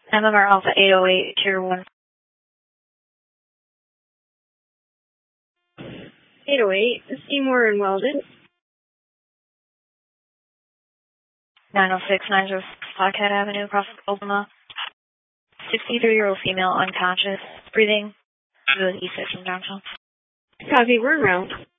MMR Alpha 808, Tier 1. 808, Seymour and Weldon. 906, 906, Pocket Avenue, across Oklahoma. 63-year-old female, unconscious, breathing. E6 from downtown. Copy, we're en route.